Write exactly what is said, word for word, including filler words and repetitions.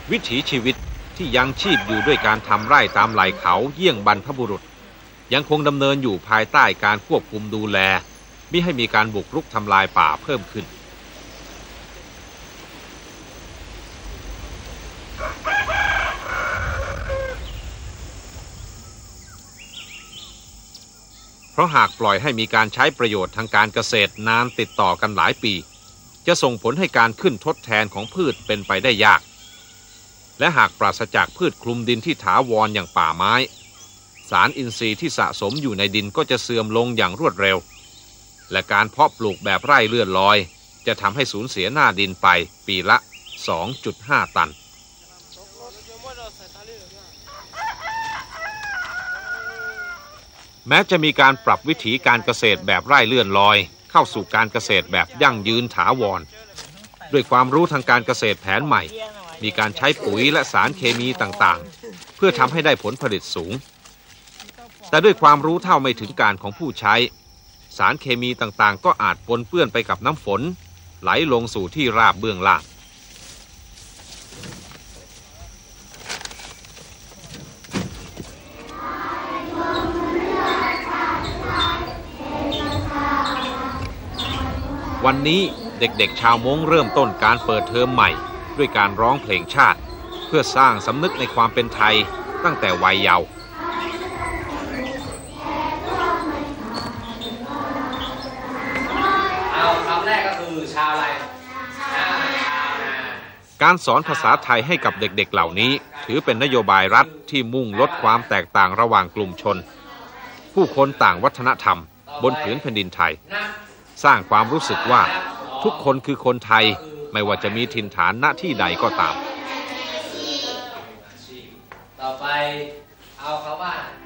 วิถีชีวิตที่ยังชีพอยู่ด้วยการทำไร่ตามไหล่เขาเยี่ยงบรรพบุรุษยังคงดำเนินอยู่ภายใต้การควบคุมดูแลมิให้มีการบุกรุกทำลายป่าเพิ่มขึ้นเพราะหากปล่อยให้มีการใช้ประโยชน์ทางการเกษตรนานติดต่อกันหลายปีจะส่งผลให้การขึ้นทดแทนของพืชเป็นไปได้ยากและหากปราศจากพืชคลุมดินที่ถาวรอย่างป่าไม้สารอินทรีย์ที่สะสมอยู่ในดินก็จะเสื่อมลงอย่างรวดเร็วและการเพาะปลูกแบบไร่เลื่อนลอยจะทำให้สูญเสียหน้าดินไปปีละ สองจุดห้า ตันแม้จะมีการปรับวิถีการเกษตรแบบไร่เลื่อนลอยเข้าสู่การเกษตรแบบยั่งยืนถาวรด้วยความรู้ทางการเกษตรแผนใหม่มีการใช้ปุ๋ยและสารเคมีต่างๆเพื่อทำให้ได้ผลผลิตสูงแต่ด้วยความรู้เท่าไม่ถึงการของผู้ใช้สารเคมีต่างๆก็อาจปนเปื้อนไปกับน้ำฝนไหลลงสู่ที่ราบเบื้องล่างวันนี้เด็กๆชาวม้งเริ่มต้นการเปิดเทอมใหม่ด้วยการร้องเพลงชาติเพื่อสร้างสำนึกในความเป็นไทยตั้งแต่วัยเยาว์เอาคำแรกก็คือชาวอะไรการสอนภาษาไทยให้กับเด็กๆเหล่านี้ถือเป็นนโยบายรัฐที่มุ่งลดความแตกต่างระหว่างกลุ่มชนผู้คนต่างวัฒนธรรมบนผืนแผ่นดินไทยสร้างความรู้สึกว่าทุกคนคือคนไทยไม่ว่าจะมีถิ่นฐานณที่ใดก็ตามต่อไปเอาคำว่า